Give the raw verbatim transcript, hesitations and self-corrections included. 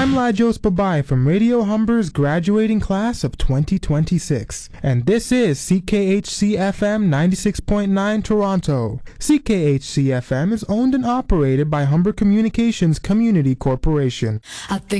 I'm Lajos Babai from Radio Humber's graduating class of twenty twenty-six, and this is C K H C F M ninety-six point nine Toronto. C K H C F M is owned and operated by Humber Communications Community Corporation. I think